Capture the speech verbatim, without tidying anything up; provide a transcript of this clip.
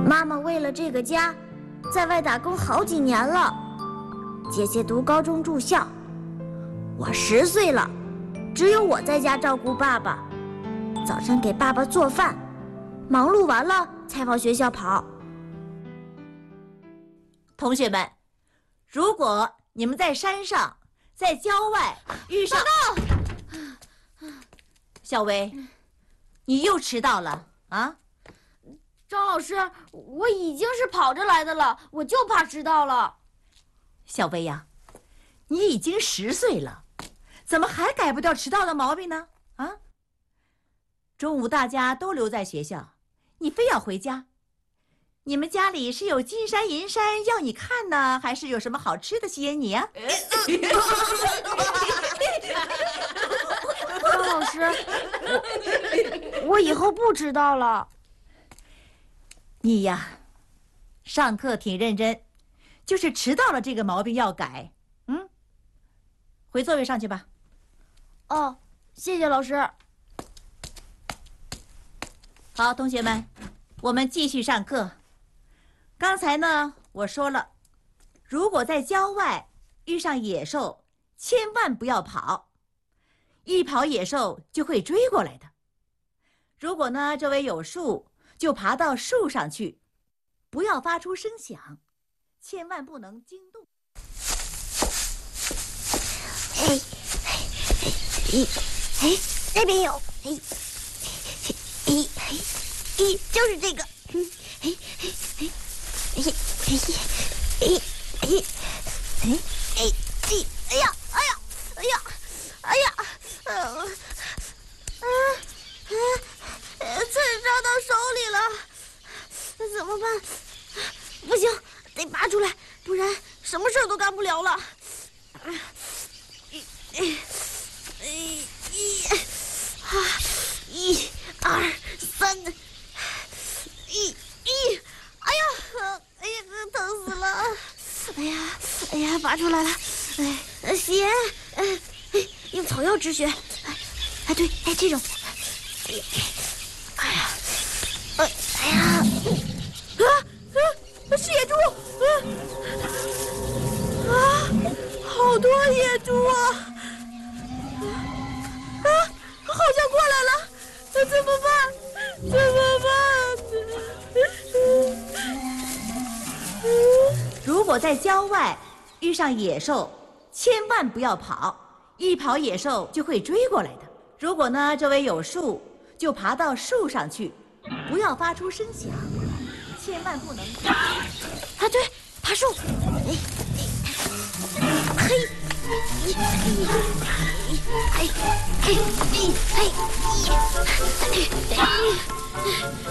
妈妈为了这个家，在外打工好几年了。姐姐读高中住校，我十岁了，只有我在家照顾爸爸。早上给爸爸做饭，忙碌完了才往学校跑。 同学们，如果你们在山上、在郊外遇上…… 报告！ 小薇，你又迟到了啊！ 张老师，我已经是跑着来的了，我就怕迟到了。 小薇呀，你已经十岁了，怎么还改不掉迟到的毛病呢？啊！中午大家都留在学校，你非要回家。你们家里是有金山银山要你看呢，还是有什么好吃的吸引你啊？ 张老师，我我以后不迟到了。 你呀，上课挺认真，就是迟到了这个毛病要改。嗯，回座位上去吧。 哦，谢谢老师。 好，同学们，我们继续上课。刚才呢，我说了，如果在郊外遇上野兽，千万不要跑，一跑野兽就会追过来的。如果呢，周围有树，就爬到树上去，不要发出声响，千万不能惊动。 哎哎哎，那边有，哎哎哎哎，就是这个，嗯，哎哎哎。哎哎哎哎哎哎哎哎呀哎呀哎呀哎呀，嗯嗯嗯，刺扎到手里了，怎么办？不行，得拔出来，不然什么事都干不了了。一一一啊，一二三，一一，哎呀！哎呀，疼死了！哎呀，哎呀，拔出来了！哎，血！哎哎，用草药止血。哎，哎对，哎这种。哎呀，哎呀，哎哎呀，啊啊！是野猪！啊啊！好多野猪啊！啊，好像过来了！那怎么办？怎么办？ 如果在郊外遇上野兽，千万不要跑，一跑野兽就会追过来的。如果呢，周围有树，就爬到树上去，不要发出声响，千万不能。 啊，对，爬树。哎哎，嘿，哎哎哎哎哎哎哎。